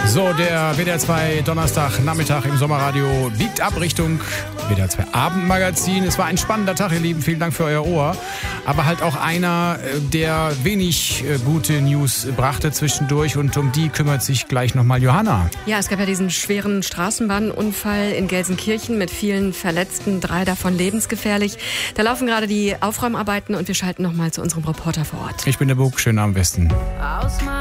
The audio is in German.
So, der WDR 2 Donnerstag-Nachmittag im Sommerradio biegt ab Richtung WDR 2 Abendmagazin. Es war ein spannender Tag, ihr Lieben. Vielen Dank für euer Ohr. Aber halt auch einer, der wenig gute News brachte zwischendurch. Und um die kümmert sich gleich nochmal Johanna. Ja, es gab ja diesen schweren Straßenbahnunfall in Gelsenkirchen mit vielen Verletzten, 3 davon lebensgefährlich. Da laufen gerade die Aufräumarbeiten und wir schalten nochmal zu unserem Reporter vor Ort. Ich bin der Bug. Schönen Abend, Westen.